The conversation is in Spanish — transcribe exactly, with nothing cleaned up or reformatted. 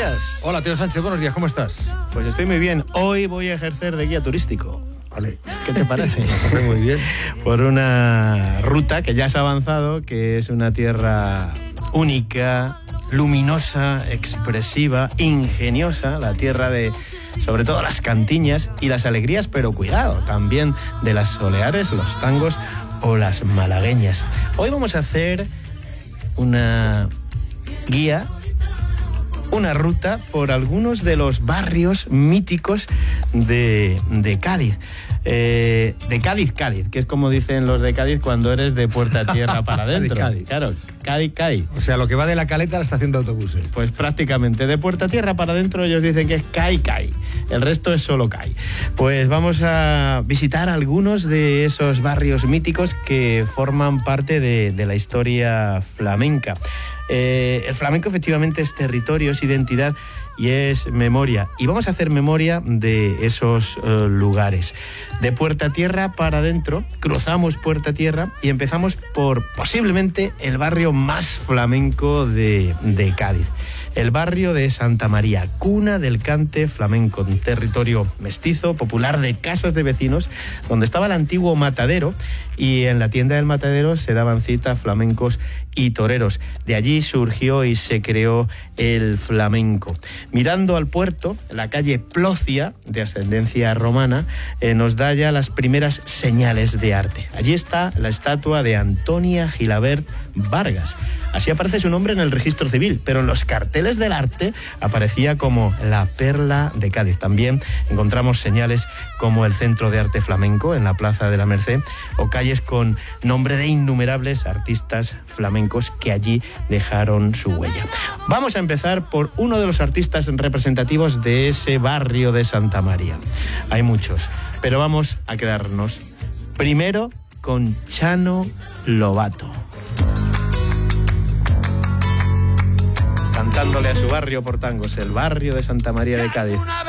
días. Hola, Teo Sánchez, buenos días, ¿cómo estás? Pues estoy muy bien. Hoy voy a ejercer de guía turístico. Vale. ¿Qué te parece? Muy bien. Por una ruta que ya has avanzado, que es una tierra única, luminosa, expresiva, ingeniosa, la tierra de, sobre todo, las cantiñas y las alegrías, pero cuidado, también de las soleares, los tangos o las malagueñas. Hoy vamos a hacer una guía, una ruta por algunos de los barrios míticos de, de Cádiz. Eh, de Cádiz, Cádiz, que es como dicen los de Cádiz cuando eres de puerta tierra para adentro. De Cádiz. Claro, Cádiz, Cádiz. O sea, lo que va de la Caleta a la estación de autobuses. Pues prácticamente de puerta tierra para adentro ellos dicen que es Cai Cai. El resto es solo Cai. Pues vamos a visitar algunos de esos barrios míticos que forman parte de, de la historia flamenca. Eh, el flamenco efectivamente es territorio, es identidad y es memoria. Y vamos a hacer memoria de esos uh, lugares. De puerta tierra para adentro, cruzamos puerta tierra y empezamos por posiblemente el barrio más flamenco de, de Cádiz. El barrio de Santa María, cuna del cante flamenco, un territorio mestizo, popular de casas de vecinos, donde estaba el antiguo matadero, y en la tienda del matadero se daban cita flamencos y toreros. De allí surgió y se creó el flamenco. Mirando al puerto, la calle Plocia, de ascendencia romana, eh, nos da ya las primeras señales de arte. Allí está la estatua de Antonia Gilabert Vargas. Así aparece su nombre en el registro civil, pero en los carteles del arte aparecía como la perla de Cádiz. También encontramos señales como el Centro de Arte Flamenco en la Plaza de la Merced o calles con nombre de innumerables artistas flamencos que allí dejaron su huella. Vamos a empezar por uno de los artistas representativos de ese barrio de Santa María. Hay muchos, pero vamos a quedarnos primero con Chano Lobato, cantándole a su barrio por tangos, el barrio de Santa María de Cádiz.